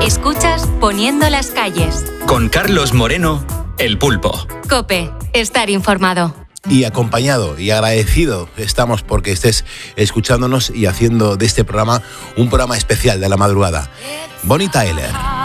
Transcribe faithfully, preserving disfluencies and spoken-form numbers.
Escuchas Poniendo las calles. Con Carlos Moreno, El Pulpo. COPE, estar informado. Y acompañado y agradecido estamos porque estés escuchándonos y haciendo de este programa un programa especial de la madrugada. Bonnie Tyler.